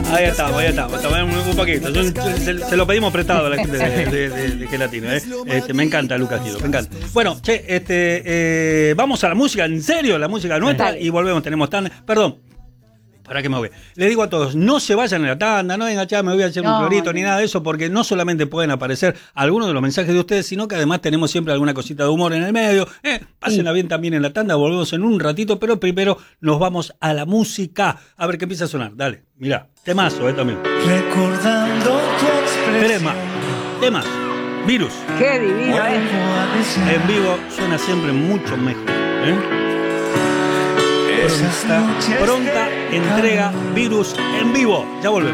Ahí estamos. Un poquito. Se lo pedimos prestado a la gente de Gelatino. Me encanta, Lucas Quiero, me encanta. Bueno, vamos a la música, en serio, la música nuestra. Dale. Y volvemos, Perdón. ¿Para qué me voy? Les digo a todos, no se vayan en la tanda, no vengan, me voy a hacer un clorito ni nada de eso, porque no solamente pueden aparecer algunos de los mensajes de ustedes, sino que además tenemos siempre alguna cosita de humor en el medio. Pásenla bien también en la tanda, volvemos en un ratito, pero primero nos vamos a la música. A ver qué empieza a sonar. Dale, mirá, temazo, también. Recordando tu expresión. Temazo. Virus. Qué divino, En vivo suena siempre mucho mejor, Pronta entrega Virus en vivo. Ya volvemos.